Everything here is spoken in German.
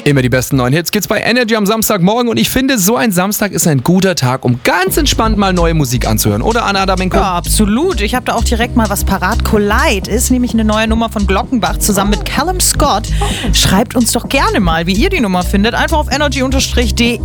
Immer die besten neuen Hits gibt's bei Energy am Samstagmorgen und ich finde, so ein Samstag ist ein guter Tag, um ganz entspannt mal neue Musik anzuhören. Oder, Anna Adamenko? Ja, absolut. Ich habe da auch direkt mal was parat. Collide ist nämlich eine neue Nummer von Glockenbach zusammen mit Callum Scott. Schreibt uns doch gerne mal, wie ihr die Nummer findet. Einfach auf energy_de